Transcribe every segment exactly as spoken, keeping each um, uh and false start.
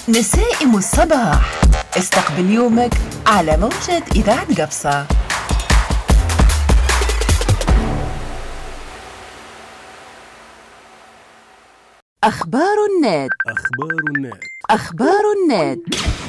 نسائم الصباح، استقبل يومك على موجة إذاعة قبصة. أخبار النت. أخبار النت. أخبار النت.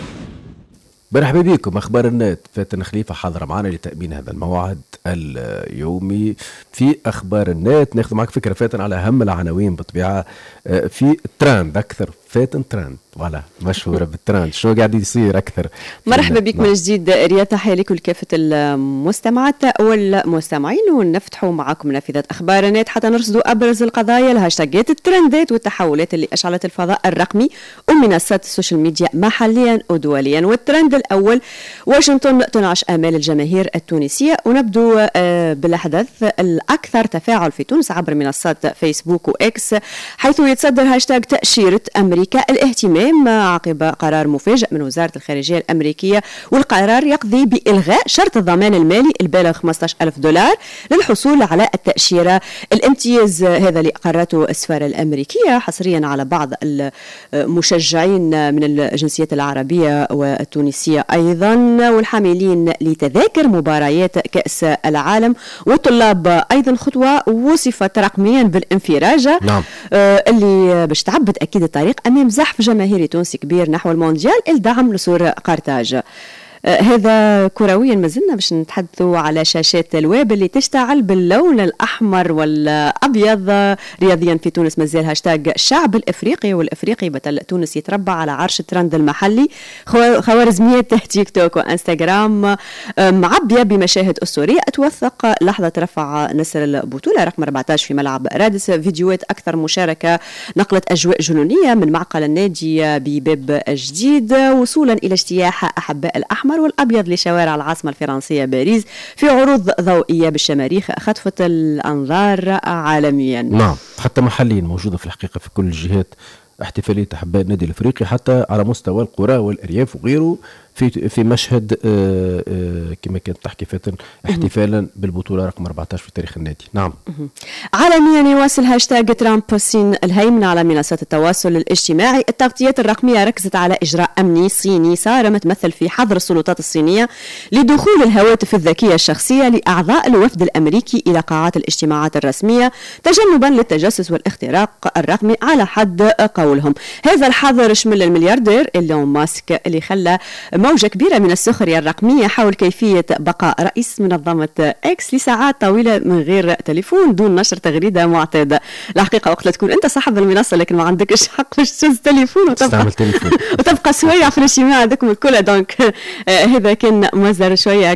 مرحبا بكم. أخبار النت. فاتن خليفة حاضرة معنا لتأمين هذا الموعد اليومي في أخبار النت. ناخذ معك فكرة فاتن على أهم العناوين بطبيعة في تراند أكثر. فاتن تراند ولا مشهورة بالتراند، شو قاعد يصير أكثر؟ مرحبا بك من جديد رياض، تحية لكم لكافة المستمعات والمستمعين، ونفتحوا معكم نافذة أخبار النت حتى نرصدوا أبرز القضايا، الهاشتاجات، الترندات والتحولات اللي أشعلت الفضاء الرقمي ومنصات السوشيال ميديا محليا ودوليا. والترند الأول: واشنطن تنعش آمال الجماهير التونسية. ونبدو بالأحداث الأكثر تفاعل في تونس عبر منصات فيسبوك وإكس، حيث يتصدر هاشتاج تأشيرة أمريكا الاهتمام عقب قرار مفاجئ من وزارة الخارجية الأمريكية، والقرار يقضي بإلغاء شرط الضمان المالي البالغ خمسة عشر ألف دولار للحصول على التأشيرة. الامتياز هذا اللي قررته السفارة الأمريكية حصريا على بعض المشجعين من الجنسيات العربية والتونسية أيضا، والحاملين لتذاكر مباريات كأس العالم والطلاب أيضا، خطوة وصفت رقميا بالانفراج. نعم. آه اللي باش تعبد أكيد الطريق أمام زحف جماهيري تونسي كبير نحو المونديال الدعم لسور قرطاج. آه هذا كرويا ما زلنا باش نتحدثوا على شاشات الويب اللي تشتعل باللون الأحمر والأبيض. رياضيا في تونس مازال هاشتاج الشعب الإفريقي والإفريقي بطل تونس يتربع على عرش الترند المحلي. خوارزميات تيك توك وإنستغرام آه معبية بمشاهد أسطورية توثق لحظة رفع نسر البطولة رقم أربعة عشر في ملعب رادس. فيديوهات أكثر مشاركة نقلت أجواء جنونية من معقل النادي بباب جديد، وصولا إلى اجتياح أحباء الأحمر والأبيض لشوارع العاصمة الفرنسية باريس في عروض ضوئية بالشماريخ خطفت الأنظار عالميا. نعم، حتى محليا موجودة في الحقيقة في كل الجهات احتفالية أحباء النادي الأفريقي، حتى على مستوى القرى والأرياف وغيره في في مشهد آآ آآ كما كانت تحكي فاتن احتفالا بالبطولة رقم أربعة عشر في تاريخ النادي. نعم. عالميا يواصل هاشتاج ترامب الصين الهيمنة على منصات التواصل الاجتماعي. التغطيات الرقمية ركزت على إجراء أمني صيني صار متمثل في حظر السلطات الصينية لدخول الهواتف الذكية الشخصية لأعضاء الوفد الأمريكي إلى قاعات الاجتماعات الرسمية تجنبا للتجسس والاختراق الرقمي على حد قولهم. هذا الحظر شمل الملياردير إيلون ماسك اللي خلى موجة كبيرة من السخرية الرقمية حول كيفية بقاء رئيس منظمة إكس لساعات طويلة من غير تليفون دون نشر تغريدة معتادة. الحقيقة وقت تكون أنت صاحب المنصة لكن ما عندكش حق باش تهز تليفون وتبقى وتبقى سوية في الاجتماع هذاكم الكل. دونك آه هذا كان مصدر شوية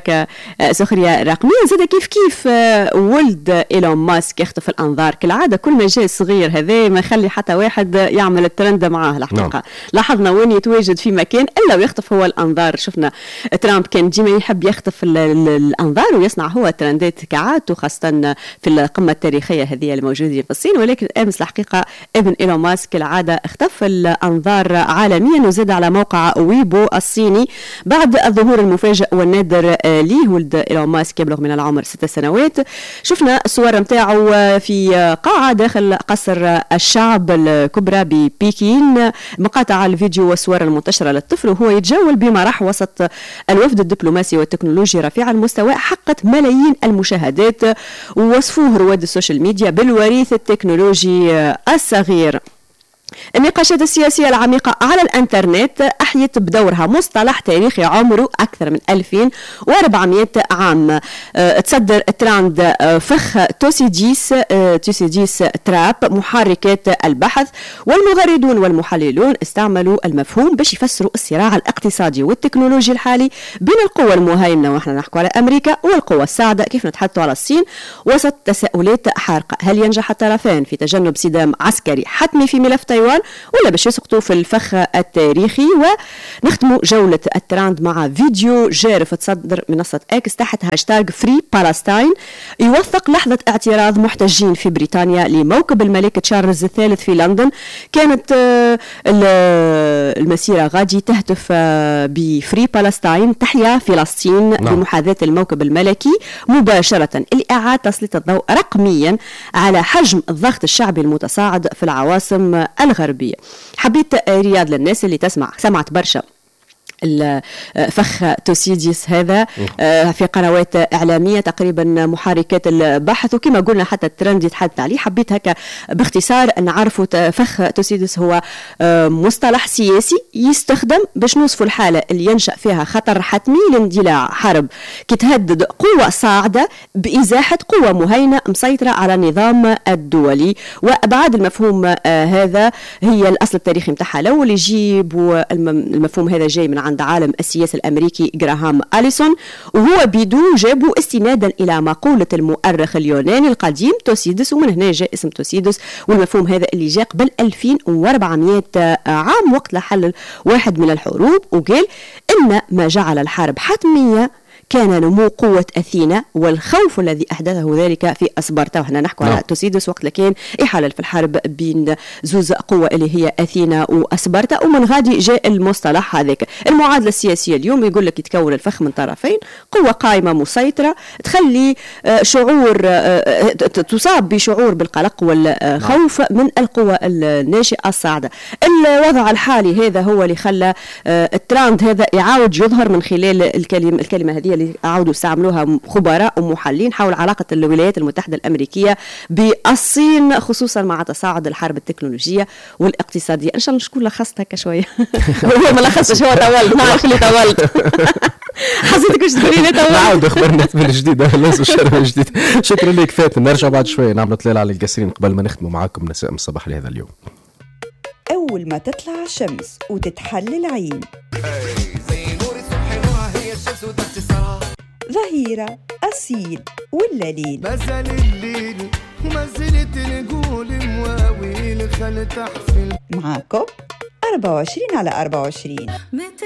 كسخرية رقمية. زاد كيف كيف آه ولد إيلون ماسك يخطف الأنظار كالعادة، كل ما جاء صغير هذا ما يخلي حتى واحد يعمل الترند معاه. الحقيقة نعم. لاحظنا وين يتواجد في مكان إلا ويخطف هو الأنظار. شفنا ترامب كان ديما يحب يخطف الأنظار ويصنع هو ترندات كعادته، خاصة في القمة التاريخية هذه الموجودة في الصين. ولكن أمس الحقيقة ابن إيلون ماسك كالعادة اختف الأنظار عالميا، وزاد على موقع ويبو الصيني بعد الظهور المفاجئ والنادر ليه. ولد إيلون ماسك يبلغ من العمر ست سنوات. شفنا الصور متاعه في قاعة داخل قصر الشعب الكبرى ببكين، مقاطع الفيديو والصور المنتشرة للطفل وهو يتجول بمرح وسط الوفد الدبلوماسي والتكنولوجي رفيع المستوى حققت ملايين المشاهدات، ووصفوه رواد السوشيال ميديا بالوريث التكنولوجي الصغير. النقاشات السياسية العميقة على الانترنت أحيت بدورها مصطلح تاريخي عمره أكثر من ألفين وأربعمائة عام. أه تصدر تراند أه فخ توسيديس أه توسيديس تراب محركات البحث، والمغردون والمحللون استعملوا المفهوم باش يفسروا الصراع الاقتصادي والتكنولوجي الحالي بين القوى المهيمنة، ونحن نحكوا على أمريكا، والقوى الصاعدة كيف نتحدثوا على الصين، وسط تساؤلات حارقة. هل ينجح الطرفان في تجنب صدام عسكري حتمي في ملف تايوان ولا باش يسقطوا في الفخ التاريخي؟ ونختموا جولة التراند مع فيديو جارف تصدر منصة اكس تحت هاشتاج فري بالستاين يوثق لحظة اعتراض محتجين في بريطانيا لموكب الملك تشارلز الثالث في لندن. كانت المسيرة غادي تهتف بفري بالستاين تحيا فلسطين نعم. بمحاذاة الموكب الملكي مباشرة، اللي أعاد تسليط الضوء رقميا على حجم الضغط الشعبي المتصاعد في العواصم الغربية الغربية. حبيت رياض للناس اللي تسمع سمعت برشا الفخ توسيديس هذا في قنوات إعلامية تقريبا محركات البحث، وكما قلنا حتى الترند يتحدث عليه. حبيت هكا باختصار نعرفوا فخ توسيديس هو مصطلح سياسي يستخدم باش نوصفوا الحالة اللي ينشأ فيها خطر حتمي لاندلاع حرب كي تهدد قوة صاعدة بإزاحة قوة مهينة مسيطرة على النظام الدولي. وأبعاد المفهوم هذا هي الأصل التاريخي متاعها الأول، يجيب المفهوم هذا جاي من عند عالم السياسة الأمريكي جراهام أليسون، وهو بيدو جابوا استنادا إلى مقولة المؤرخ اليوناني القديم توسيدس، ومن هنا جاء اسم توسيدس. والمفهوم هذا اللي جاء قبل ألفين وأربعمائة عام وقت لحل واحد من الحروب، وقال إن ما جعل الحرب حتمية كان نمو قوة أثينا والخوف الذي أحدثه ذلك في أسبرتا. وحنا نحكوا على توسيدس وقت لكان يحلل في الحرب بين زوز قوة اللي هي أثينا وأسبرتا، ومن غادي جاء المصطلح هذاك. المعادلة السياسية اليوم يقول لك يتكون الفخ من طرفين، قوة قائمة مسيطرة تخلي شعور تصاب بشعور بالقلق والخوف من القوة الناشئة الصاعدة. الوضع الحالي هذا هو اللي خلى التراند هذا يعاود يظهر من خلال الكلمة, الكلمة هذه اللي عاودوا استعملوها خبراء ومحللين حول علاقة الولايات المتحدة الأمريكية بالصين، خصوصا مع تصاعد الحرب التكنولوجية والاقتصادية. إن شاء الله شكون لخصت هكا شوية. هو ما لخصش، هو طولت، نعرف اللي طولت. حسيتك واش تقولي لي طولت. نعاود أخبرنا من جديد، لازم الشرح الجديد. شكرا لك فاتن، نرجع بعد شوية نعمل طلال على القاسرين قبل ما نختم معاكم نساء الصباح لهذا اليوم. أول ما تطلع الشمس وتتحل العين، ظهيرة أصيل ولا ليل، مازال الليل وما زلت نقول مواويل خل تحفل معاكم أربعة وعشرين على أربعة وعشرين.